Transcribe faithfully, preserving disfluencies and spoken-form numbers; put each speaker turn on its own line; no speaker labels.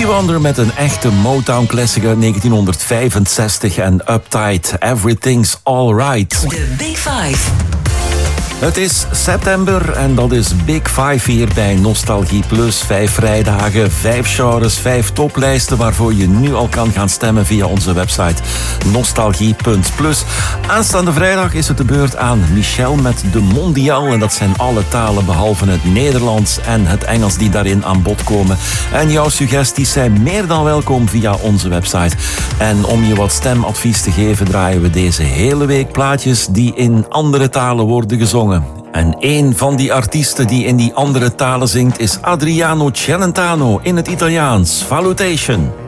Stevie Wonder met een echte Motown-classic uit negentienhonderdvijfenzestig en Uptight, Everything's Alright.
De Big Five.
Het is september en dat is Big Five hier bij Nostalgie Plus. Vijf vrijdagen, vijf genres, vijf toplijsten waarvoor je nu al kan gaan stemmen via onze website nostalgie punt plus. Aanstaande vrijdag is het de beurt aan Michel met de Mondial. En dat zijn alle talen behalve het Nederlands en het Engels die daarin aan bod komen. En jouw suggesties zijn meer dan welkom via onze website. En om je wat stemadvies te geven draaien we deze hele week plaatjes die in andere talen worden gezongen. En een van die artiesten die in die andere talen zingt is Adriano Celentano in het Italiaans. Valutation.